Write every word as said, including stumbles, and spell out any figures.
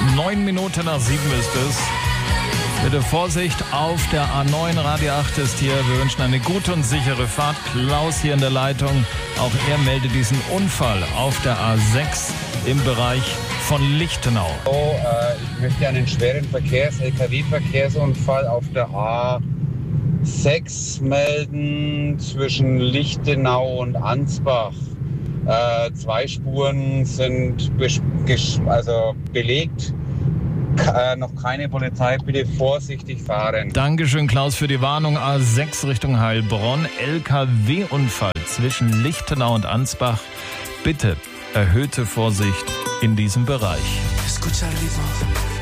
Neun Minuten nach sieben ist es. Bitte Vorsicht auf der A neun. Radio acht ist hier. Wir wünschen eine gute und sichere Fahrt. Klaus hier in der Leitung. Auch er meldet diesen Unfall auf der A sechs im Bereich von Lichtenau. So, äh, ich möchte einen schweren Verkehrs-L K W-Verkehrsunfall auf der A sechs melden zwischen Lichtenau und Ansbach. Äh, zwei Spuren sind bes- gesch- also belegt. Äh, noch keine Polizei, bitte vorsichtig fahren. Dankeschön, Klaus, für die Warnung. A sechs Richtung Heilbronn. L K W-Unfall zwischen Lichtenau und Ansbach. Bitte erhöhte Vorsicht in diesem Bereich. Escucha el ritmo.